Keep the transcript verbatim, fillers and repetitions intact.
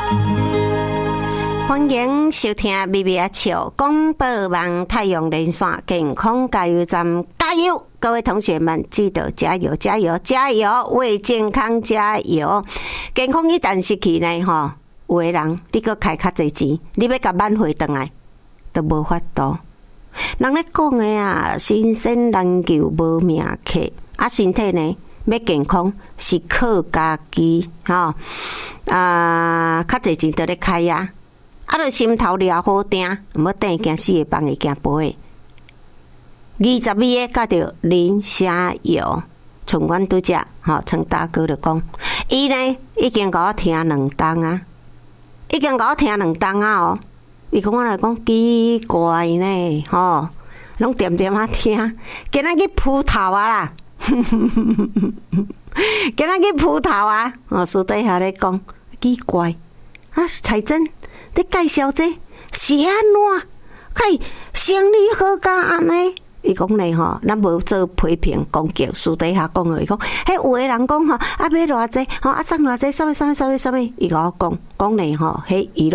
欢迎收听《咪咪啊笑》广播网太阳连线健康加油站，加油！各位同学们，记得加油，加油，加油！为健康加油！健康一旦失去呢，吼，有的人你搁开较侪钱，你要甲挽回转来，都无法度。人咧讲的啊，新鲜人救无命客，啊，身体呢要健康是靠家己，吼啊，较侪钱都咧开呀。啊！著心头了好定，毋要等惊死个，放个惊飞个。二十二个甲着林虾油，像阮拄只吼，陈大哥著讲，伊呢已经甲我听两档啊，已经甲我听两档啊哦。伊讲我来讲奇怪呢，吼，拢点点啊听，今仔日蒲头啊啦，今仔日蒲头啊，哦，私底下咧讲奇怪啊，彩珍。你介绍这是安怎？嘿，生理好甲安尼？伊讲咧吼，咱无做批评攻击，私底下讲诶，伊讲，迄有诶人讲吼，啊买偌济，吼啊送偌济，啥物啥物啥物啥物，伊甲我讲讲咧吼，迄伊。